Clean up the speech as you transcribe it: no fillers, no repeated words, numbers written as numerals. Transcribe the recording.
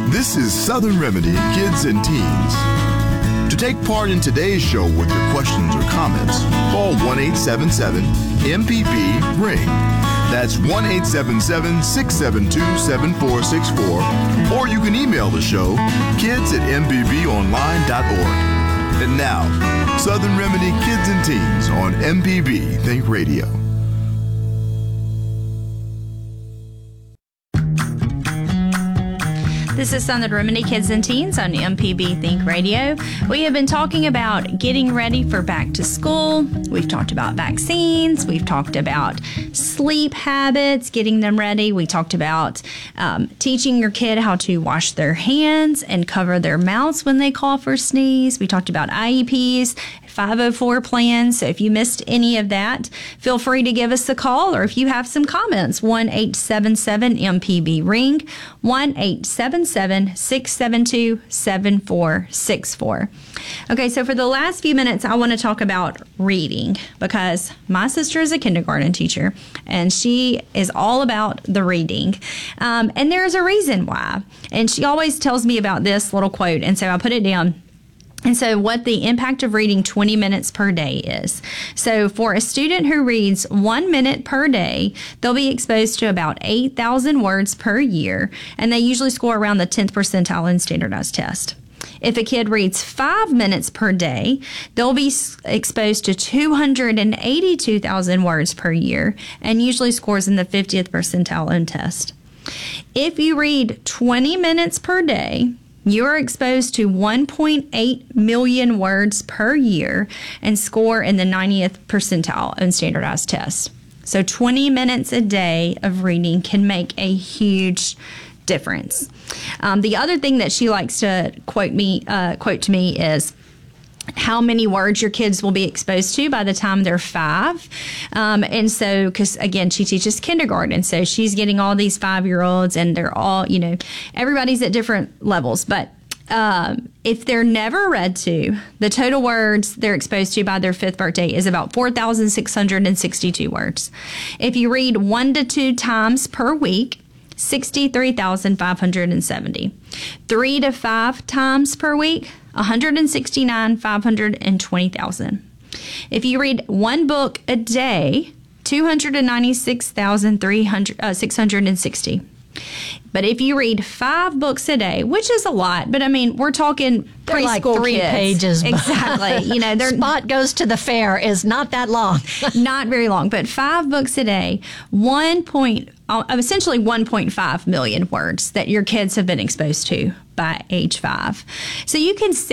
This is Southern Remedy Kids and Teens. To take part in today's show with your questions or comments, call 1-877-MPB-RING. That's 1-877-672-7464. Or you can email the show, kids@mpbonline.org. And now, Southern Remedy Kids and Teens on MPB Think Radio. This is Southern Remedy Kids and Teens on MPB Think Radio. We have been talking about getting ready for back to school. We've talked about vaccines. We've talked about sleep habits, getting them ready. We talked about teaching your kid how to wash their hands and cover their mouths when they cough or sneeze. We talked about IEPs, 504 plans. So if you missed any of that, feel free to give us a call, or if you have some comments, 1-877-MPB-RING, 1-877-672-7464. Okay, so for the last few minutes, I want to talk about reading, because my sister is a kindergarten teacher, and she is all about the reading. And there's a reason why. And she always tells me about this little quote, and so I put it down. And so what the impact of reading 20 minutes per day is. So for a student who reads 1 minute per day, they'll be exposed to about 8,000 words per year, and they usually score around the 10th percentile in standardized test. If a kid reads 5 minutes per day, they'll be exposed to 282,000 words per year, and usually scores in the 50th percentile in test. If you read 20 minutes per day, you are exposed to 1.8 million words per year and score in the 90th percentile in standardized tests. So 20 minutes a day of reading can make a huge difference. The other thing that she likes to quote to me is how many words your kids will be exposed to by the time they're 5. And so, because again, she teaches kindergarten, so she's getting all these 5-year-olds, and they're all, everybody's at different levels. But if they're never read to, the total words they're exposed to by their 5th birthday is about 4,662 words. If you read 1 to 2 times per week, 63,570. 3 to 5 times per week, 169,520,000. If you read 1 book a day, 296,660. But if you read 5 books a day, which is a lot, but I mean, we're talking they're preschool like 3 kids. pages. Exactly. Spot Goes to the Fair is not that long. Not very long, but 5 books a day, essentially 1.5 million words that your kids have been exposed to by age 5. So you can see